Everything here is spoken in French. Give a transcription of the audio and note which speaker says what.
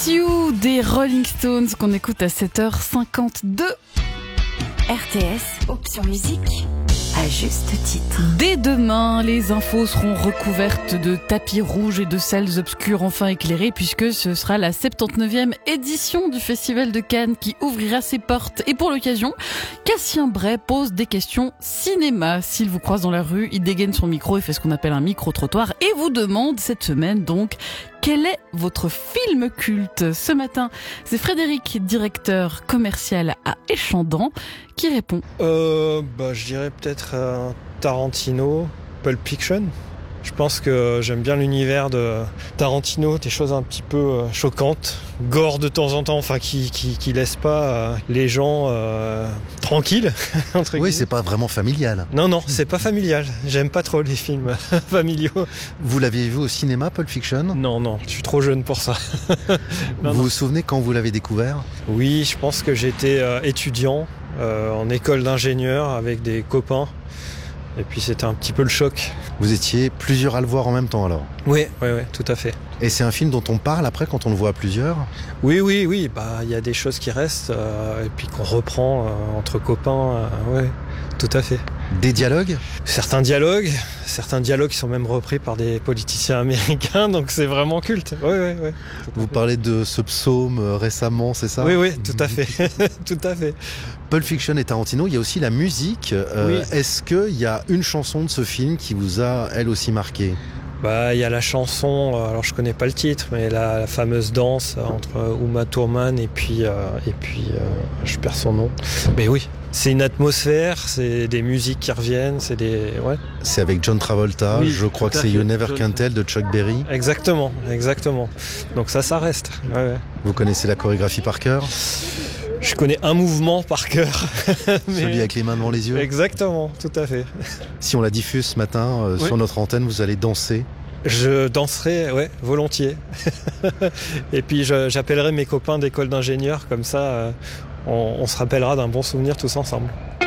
Speaker 1: Miss You des Rolling Stones qu'on écoute à 7h52.
Speaker 2: RTS, option musique, à juste titre.
Speaker 1: Dès demain, les infos seront recouvertes de tapis rouges et de salles obscures enfin éclairées puisque ce sera la 79e édition du Festival de Cannes qui ouvrira ses portes. Et pour l'occasion, Cassien Bray pose des questions cinéma. S'il vous croise dans la rue, il dégaine son micro et fait ce qu'on appelle un micro-trottoir et vous demande cette semaine donc quel est votre film culte. Ce matin, c'est Frédéric, directeur commercial à Échandan, qui répond.
Speaker 3: Je dirais peut-être Tarantino, Pulp Fiction. Je pense que j'aime bien l'univers de Tarantino, des choses un petit peu choquantes, gore de temps en temps, enfin qui laissent pas les gens tranquilles. Entre
Speaker 4: oui, c'est pas vraiment familial.
Speaker 3: Non, c'est pas familial. J'aime pas trop les films familiaux.
Speaker 4: Vous l'aviez vu au cinéma, Pulp Fiction ?
Speaker 3: Non, je suis trop jeune pour ça.
Speaker 4: Vous vous souvenez quand vous l'avez découvert ?
Speaker 3: Oui, je pense que j'étais étudiant en école d'ingénieur avec des copains. Et puis c'était un petit peu le choc.
Speaker 4: Vous étiez plusieurs à le voir en même temps alors ?
Speaker 3: Oui, tout à fait.
Speaker 4: Et c'est un film dont on parle après quand on le voit à plusieurs ?
Speaker 3: Oui, il y a des choses qui restent et puis qu'on reprend entre copains, tout à fait.
Speaker 4: Des dialogues ?
Speaker 3: Certains dialogues qui sont même repris par des politiciens américains, donc c'est vraiment culte. Oui.
Speaker 4: Vous parlez de ce psaume récemment, c'est ça ?
Speaker 3: Oui, tout à fait. Tout à fait.
Speaker 4: Pulp Fiction et Tarantino, il y a aussi la musique.
Speaker 3: Oui.
Speaker 4: Est-ce qu'il y a une chanson de ce film qui vous a, elle aussi, marqué ?
Speaker 3: Il y a la chanson, alors je connais pas le titre, mais la fameuse danse entre Uma Thurman et puis je perds son nom. Mais oui, c'est une atmosphère, c'est des musiques qui reviennent,
Speaker 4: C'est avec John Travolta,
Speaker 3: oui,
Speaker 4: je crois que c'est You Never Can Tell de Chuck Berry.
Speaker 3: Exactement. Donc ça reste. Ouais.
Speaker 4: Vous connaissez la chorégraphie par cœur ?
Speaker 3: Je connais un mouvement par cœur.
Speaker 4: Celui avec les mains devant les yeux ?
Speaker 3: Exactement, tout à fait.
Speaker 4: Si on la diffuse ce matin sur notre antenne, vous allez danser ?
Speaker 3: Je danserai, volontiers. Et puis j'appellerai mes copains d'école d'ingénieurs, comme ça on se rappellera d'un bon souvenir tous ensemble.